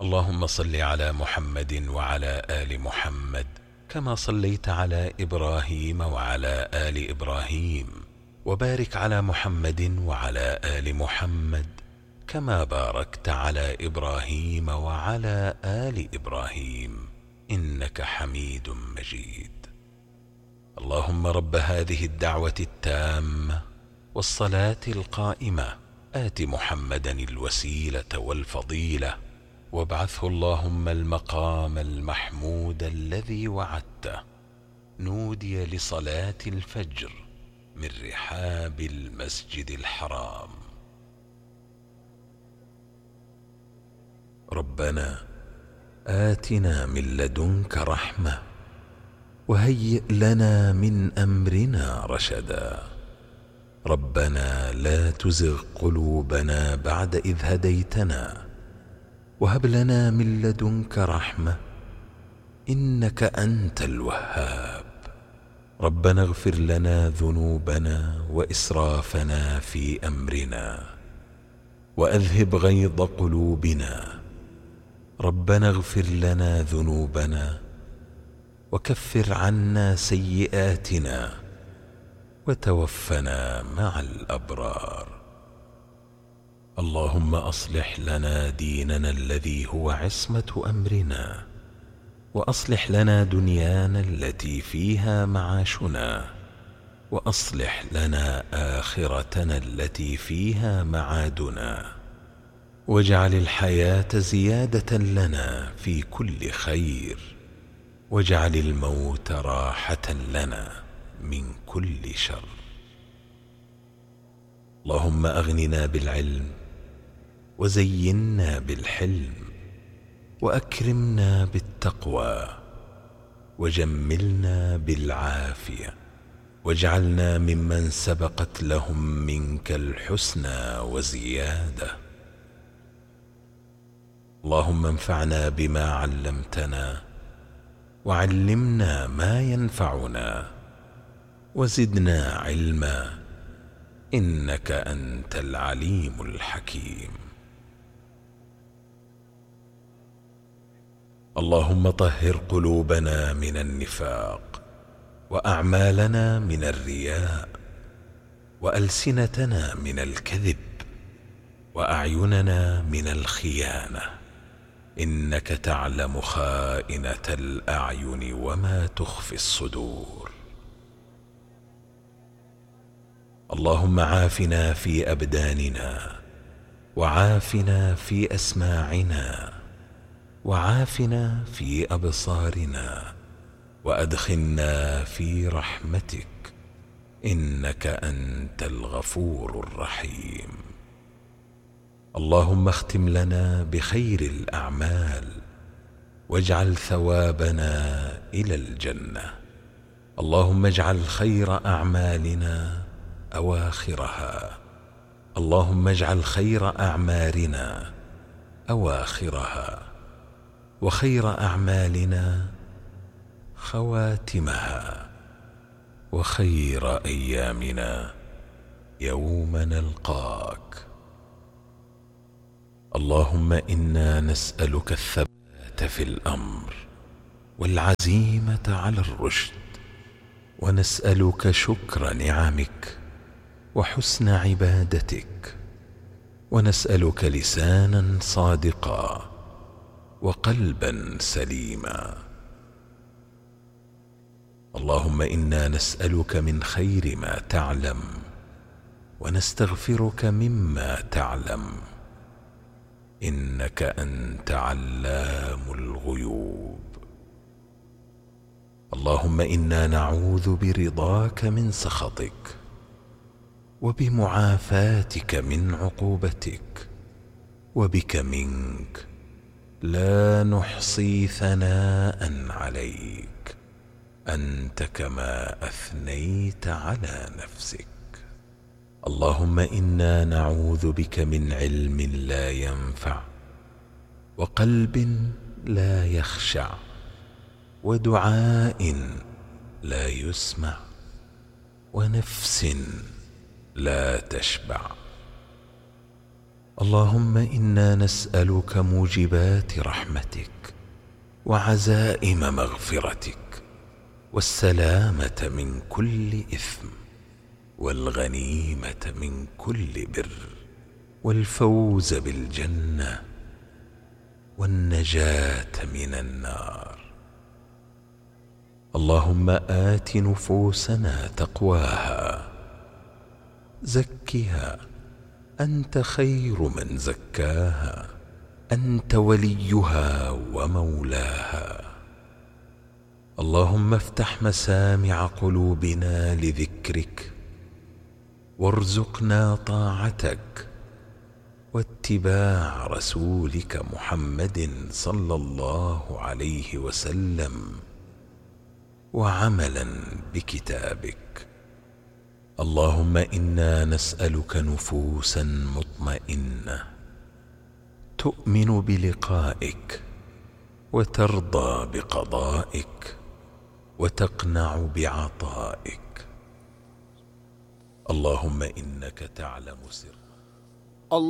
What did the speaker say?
اللهم صل على محمد وعلى آل محمد كما صليت على إبراهيم وعلى آل إبراهيم، وبارك على محمد وعلى آل محمد كما باركت على إبراهيم وعلى آل إبراهيم إنك حميد مجيد. اللهم رب هذه الدعوة التامة والصلاة القائمة آت محمدا الوسيلة والفضيلة وابعثه اللهم المقام المحمود الذي وعدته. نودي لصلاة الفجر من رحاب المسجد الحرام. ربنا آتنا من لدنك رحمة وهيئ لنا من أمرنا رشدا. ربنا لا تزغ قلوبنا بعد إذ هديتنا وهب لنا من لدنك رحمة إنك أنت الوهاب. ربنا اغفر لنا ذنوبنا وإسرافنا في أمرنا وأذهب غيظ قلوبنا. ربنا اغفر لنا ذنوبنا وكفر عنا سيئاتنا وتوفنا مع الأبرار. اللهم أصلح لنا ديننا الذي هو عصمة أمرنا، وأصلح لنا دنيانا التي فيها معاشنا، وأصلح لنا آخرتنا التي فيها معادنا، واجعل الحياة زيادة لنا في كل خير، واجعل الموت راحة لنا من كل شر. اللهم أغننا بالعلم وزينا بالحلم وأكرمنا بالتقوى وجملنا بالعافية، واجعلنا ممن سبقت لهم منك الحسنى وزيادة. اللهم انفعنا بما علمتنا وعلمنا ما ينفعنا وزدنا علما إنك أنت العليم الحكيم. اللهم طهر قلوبنا من النفاق وأعمالنا من الرياء وألسنتنا من الكذب وأعيننا من الخيانة، إنك تعلم خائنة الأعين وما تخفي الصدور. اللهم عافنا في أبداننا وعافنا في أسماعنا وعافنا في أبصارنا وأدخلنا في رحمتك إنك أنت الغفور الرحيم. اللهم اختم لنا بخير الأعمال واجعل ثوابنا إلى الجنة. اللهم اجعل خير أعمالنا أواخرها. اللهم اجعل خير أعمارنا أواخرها، وخير أعمالنا خواتمها، وخير أيامنا يوم نلقاك. اللهم إنا نسألك الثبات في الأمر والعزيمة على الرشد، ونسألك شكر نعمك وحسن عبادتك، ونسألك لسانا صادقا وقلبا سليما. اللهم إنا نسألك من خير ما تعلم ونستغفرك مما تعلم، إنك أنت علام الغيوب. اللهم إنا نعوذ برضاك من سخطك وبمعافاتك من عقوبتك، وبك منك لا نحصي ثناء عليك أنت كما أثنيت على نفسك. اللهم إنا نعوذ بك من علم لا ينفع وقلب لا يخشع ودعاء لا يسمع ونفس لا تشبع. اللهم إنا نسألك موجبات رحمتك وعزائم مغفرتك والسلامة من كل إثم والغنيمة من كل بر والفوز بالجنة والنجاة من النار. اللهم آت نفوسنا تقواها، زكها أنت خير من زكاها، أنت وليها ومولاها. اللهم افتح مسامع قلوبنا لذكرك، وارزقنا طاعتك واتباع رسولك محمد صلى الله عليه وسلم، وعملا بكتابك. اللهم إنا نسألك نفوسا مطمئنة تؤمن بلقائك وترضى بقضائك وتقنع بعطائك. اللهم إنك تعلم سرنا